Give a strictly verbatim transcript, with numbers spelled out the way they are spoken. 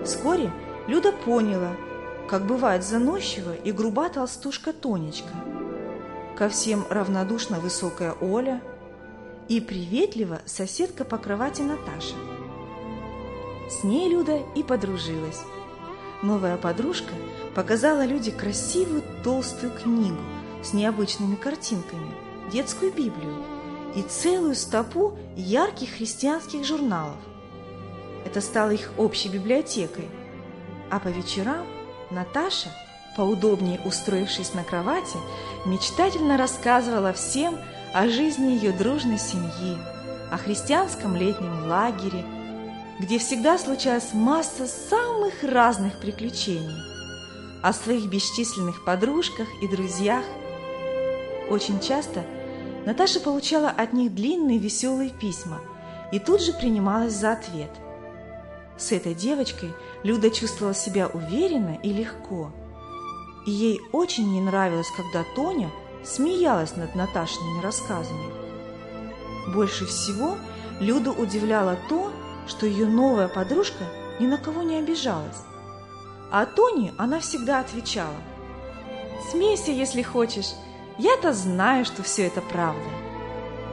Вскоре Люда поняла, как бывает заносчива и груба толстушка Тонечка, ко всем равнодушна высокая Оля и приветлива соседка по кровати Наташа. С ней Люда и подружилась. Новая подружка показала Люде красивую толстую книгу с необычными картинками, детскую Библию и целую стопу ярких христианских журналов. Это стало их общей библиотекой. А по вечерам Наташа, поудобнее устроившись на кровати, мечтательно рассказывала всем о жизни ее дружной семьи, о христианском летнем лагере, где всегда случалась масса самых разных приключений, о своих бесчисленных подружках и друзьях. Очень часто Наташа получала от них длинные веселые письма и тут же принималась за ответ. С этой девочкой Люда чувствовала себя уверенно и легко. И ей очень не нравилось, когда Тоня смеялась над Наташиными рассказами. Больше всего Люду удивляло то, что ее новая подружка ни на кого не обижалась. А Тоне она всегда отвечала: «Смейся, если хочешь, я-то знаю, что все это правда».